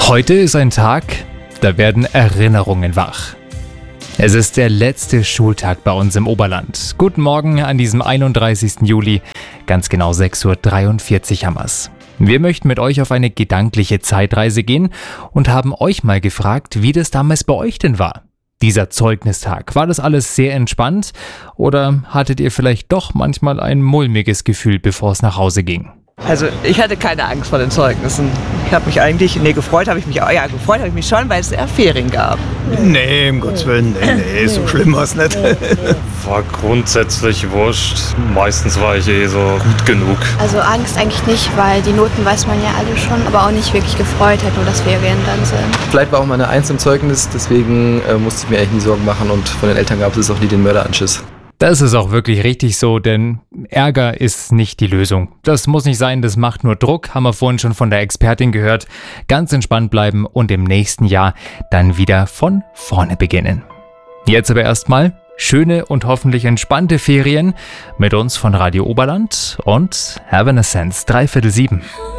Heute ist ein Tag, da werden Erinnerungen wach. Es ist der letzte Schultag bei uns im Oberland. Guten Morgen an diesem 31. Juli, ganz genau 6:43 Uhr haben wir's. Wir möchten mit euch auf eine gedankliche Zeitreise gehen und haben euch mal gefragt, wie das damals bei euch denn war. Dieser Zeugnistag, war das alles sehr entspannt oder hattet ihr vielleicht doch manchmal ein mulmiges Gefühl, bevor es nach Hause ging? Also ich hatte keine Angst vor den Zeugnissen. Ich habe mich eigentlich, gefreut habe ich mich schon, weil es Ferien gab. Nee, um Gottes Willen, nee, so schlimm war es nicht. War grundsätzlich wurscht. Meistens war ich so gut genug. Also Angst eigentlich nicht, weil die Noten weiß man ja alle schon, aber auch nicht wirklich gefreut halt nur, dass Ferien dann sind. Vielleicht war auch mal eine 1 im Zeugnis, deswegen musste ich mir eigentlich nie Sorgen machen und von den Eltern gab es auch nie den Mörderanschiss. Das ist auch wirklich richtig so, denn Ärger ist nicht die Lösung. Das muss nicht sein, das macht nur Druck, haben wir vorhin schon von der Expertin gehört. Ganz entspannt bleiben und im nächsten Jahr dann wieder von vorne beginnen. Jetzt aber erstmal schöne und hoffentlich entspannte Ferien mit uns von Radio Oberland und Evanescence 6:45.